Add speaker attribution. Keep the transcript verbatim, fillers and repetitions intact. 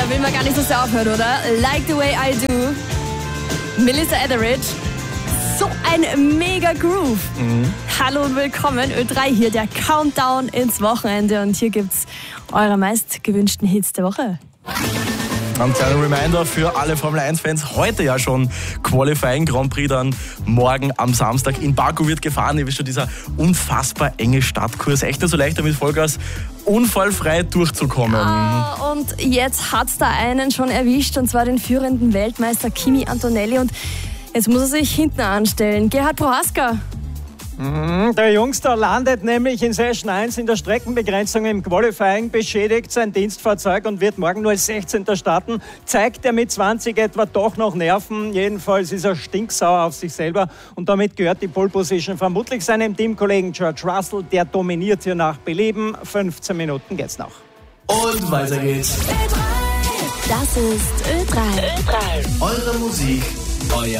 Speaker 1: Da will man gar nicht so sehr aufhören, oder? Like the way I do. Melissa Etheridge. So ein mega Groove. Mhm. Hallo und willkommen. Ö drei hier, der Countdown ins Wochenende. Und hier gibt's eure meist gewünschten Hits der Woche.
Speaker 2: Ein kleiner Reminder für alle Formel eins Fans. Heute ja schon Qualifying Grand Prix, dann morgen am Samstag in Baku wird gefahren. Ihr wisst schon, dieser unfassbar enge Stadtkurs. Echt nicht so leicht damit Vollgas unfallfrei durchzukommen.
Speaker 1: Ah, und jetzt hat's da einen schon erwischt, und zwar den führenden Weltmeister Kimi Antonelli. Und jetzt muss er sich hinten anstellen. Gerhard Prohaska.
Speaker 3: Der Jungster landet nämlich in Session eins in der Streckenbegrenzung im Qualifying, beschädigt sein Dienstfahrzeug und wird morgen nur als sechzehnter starten. Zeigt er mit zwanzig etwa doch noch Nerven. Jedenfalls ist er stinksauer auf sich selber und damit gehört die Pole Position vermutlich seinem Teamkollegen George Russell. Der dominiert hier nach Belieben. fünfzehn Minuten geht's noch.
Speaker 2: Und weiter geht's.
Speaker 1: Das ist Ö drei.
Speaker 2: Eure Musik, euer